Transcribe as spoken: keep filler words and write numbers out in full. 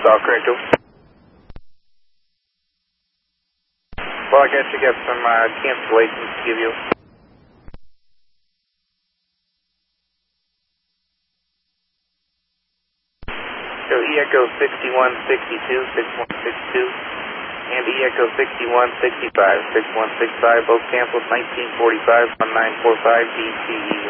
South Cradle. Well, I guess you got some uh, cancellations to give you. So E Echo sixty-one sixty-two, sixty-one sixty-two, and E Echo sixty-one sixty-five, sixty-one sixty-five, both canceled nineteen forty-five, nineteen forty-five, D C E.